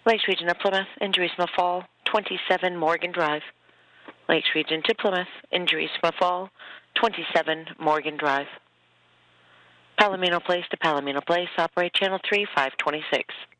Lakes Region of Plymouth, injuries from a fall, 27 Morgan Drive. Lakes Region to Plymouth, injuries from a fall, 27 Morgan Drive. Palomino Place to Palomino Place, operate Channel 3, 526.